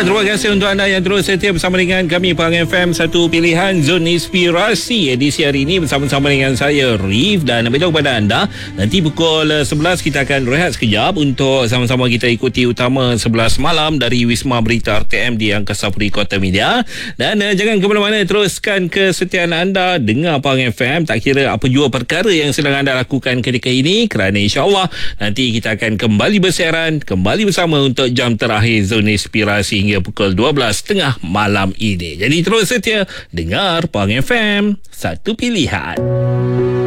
Ya, terima kasih untuk anda yang terus setia bersama dengan kami Pahang FM, satu pilihan Zon Inspirasi. Edisi hari ini bersama-sama dengan saya Rif, dan beritahu kepada anda nanti pukul 11 kita akan rehat sekejap untuk sama-sama kita ikuti utama 11 malam dari Wisma Berita RTM di Angkasa Puri Kota Media. Dan jangan ke mana-mana, teruskan kesetiaan anda dengar Pahang FM, tak kira apa jua perkara yang sedang anda lakukan ketika ini, kerana insya-Allah nanti kita akan kembali bersiaran, kembali bersama untuk jam terakhir Zon Inspirasi hingga pukul 12.30 malam ini. Jadi terus setia dengar Pahang FM, satu pilihan.